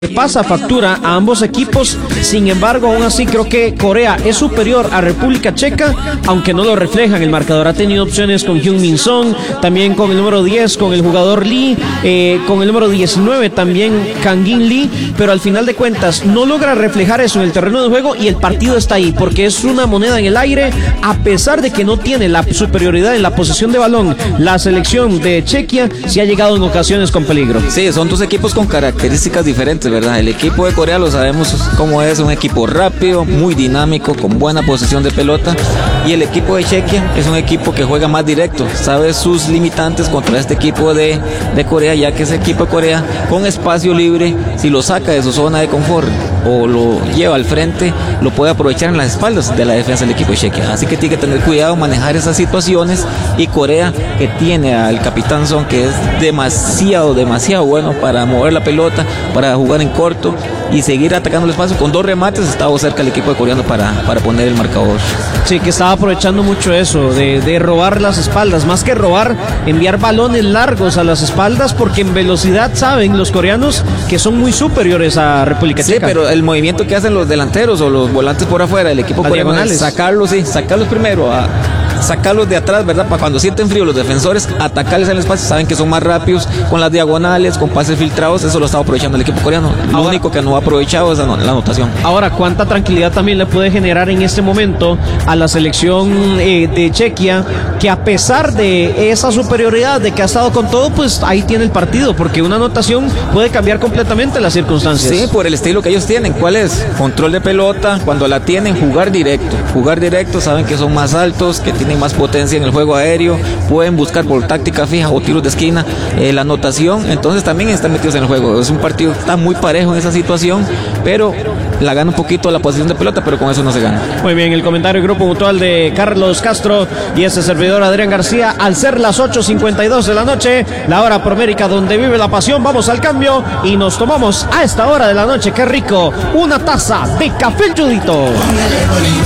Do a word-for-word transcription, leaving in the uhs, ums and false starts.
Pasa factura a ambos equipos. Sin embargo, aún así creo que Corea es superior a República Checa, aunque no lo refleja en el marcador. Ha tenido opciones con Heung-min Son, también con el número diez, con el jugador Lee, eh, con el número diecinueve también Kangin Lee, pero al final de cuentas no logra reflejar eso en el terreno de juego y el partido está ahí, porque es una moneda en el aire, a pesar de que no tiene la superioridad en la posesión de balón. La selección de Chequia sí ha llegado en ocasiones con peligro. Sí, son dos equipos con características diferentes, ¿verdad? El equipo de Corea lo sabemos cómo es, un equipo rápido, muy dinámico, con buena posesión de pelota, y el equipo de Chequia es un equipo que juega más directo, sabe sus limitantes contra este equipo de, de Corea, ya que ese equipo de Corea con espacio libre, si lo saca de su zona de confort o lo lleva al frente, lo puede aprovechar en las espaldas de la defensa del equipo de Chequia, así que tiene que tener cuidado, manejar esas situaciones. Y Corea, que tiene al capitán Son, que es demasiado, demasiado bueno para mover la pelota, para jugar en corto y seguir atacando el espacio, con dos remates estaba cerca el equipo de coreano para, para poner el marcador. Sí, que estaba aprovechando mucho eso, de, de robar las espaldas, más que robar, enviar balones largos a las espaldas, porque en velocidad saben los coreanos que son muy superiores a República Checa. Sí, pero el movimiento que hacen los delanteros o los volantes por afuera, el equipo coreano, sacarlos, sí, sacarlos primero a... sacarlos de atrás, ¿verdad? Para cuando sienten frío los defensores, atacarles en el espacio, saben que son más rápidos, con las diagonales, con pases filtrados, eso lo está aprovechando el equipo coreano. Lo ahora, único que no ha aprovechado es la, la anotación. Ahora, ¿cuánta tranquilidad también le puede generar en este momento a la selección eh, de Chequia, que a pesar de esa superioridad, de que ha estado con todo, pues ahí tiene el partido, porque una anotación puede cambiar completamente las circunstancias? Sí, por el estilo que ellos tienen. ¿Cuál es? Control de pelota, cuando la tienen, jugar directo. Jugar directo, saben que son más altos, que tienen más potencia en el juego aéreo, pueden buscar por táctica fija o tiros de esquina eh, la anotación, entonces también están metidos en el juego. Es un partido que está muy parejo en esa situación, pero la gana un poquito la posición de pelota, pero con eso no se gana. Muy bien, el comentario y grupo mutual de Carlos Castro y este servidor Adrián García. Al ser las ocho cincuenta y dos de la noche, la hora promérica donde vive la pasión, vamos al cambio y nos tomamos a esta hora de la noche, qué rico, una taza de café Judito.